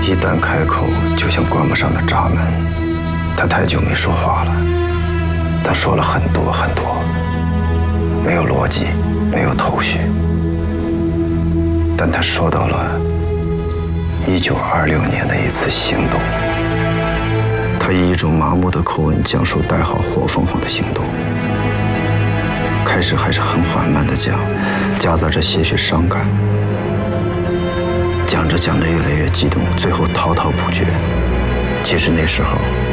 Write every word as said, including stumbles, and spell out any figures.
一旦开口，就像关不上的闸门。他太久没说话了，他说了很多很多，没有逻辑，没有头绪，但他说到了一九二六年的一次行动。他以一种麻木的口吻讲述代号火凤凰的行动。开始还是很缓慢的讲，夹杂着些许伤感。讲着讲着越来越激动，最后滔滔不绝。其实那时候